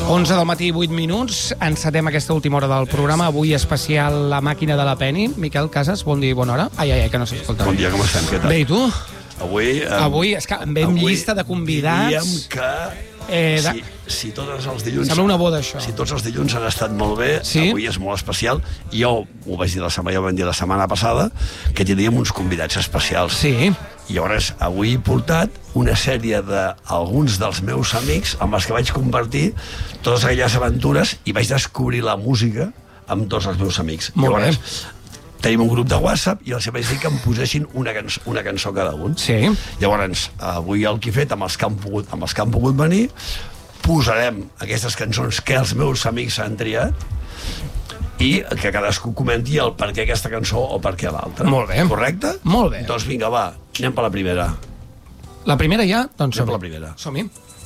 11 del matí, 8 minuts. Encetem aquesta última hora del programa. Avui especial La màquina de la Penny. Miquel Casas, bon dia i bona hora. Ai, que no s'escolta. Bon dia, com estem? Què tal? Bé, i tu? Avui és que vam llista de convidats. Diríem que si tots els dilluns... Sembla una boda, això. Si tots els dilluns han estat molt bé, sí? Avui és molt especial. Jo ho vaig dir la setmana passada, que tindríem uns convidats especials. Sí. I llavors, avui he portat una sèrie d'alguns dels meus amics amb els que vaig compartir totes aquelles aventures i vaig descobrir la música amb tots els meus amics. Molt bé. Tenim un grup de WhatsApp i els vaig dir que em posessin una cançó cada un. Sí. Llavors, avui el que he fet amb els que han pogut venir, posarem aquestes cançons que els meus amics han triat i que cadascú comenti el per què aquesta cançó o per què l'altra. Molt bé. Correcte? Molt bé. Doncs vinga, va, anem per la primera. La primera ja? Doncs anem per la primera. Som-hi.